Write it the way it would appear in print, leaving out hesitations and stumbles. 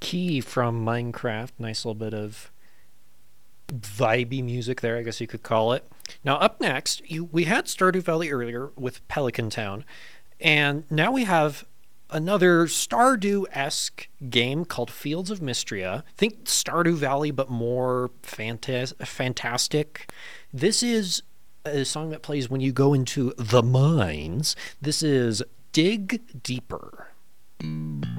Key from Minecraft. Nice little bit of vibey music there, I guess you could call it. Now, up next, we had Stardew Valley earlier with Pelican Town, and now we have another Stardew-esque game called Fields of Mystria. Think Stardew Valley, but more fantastic. This is a song that plays when you go into the mines. This is Dig Deeper.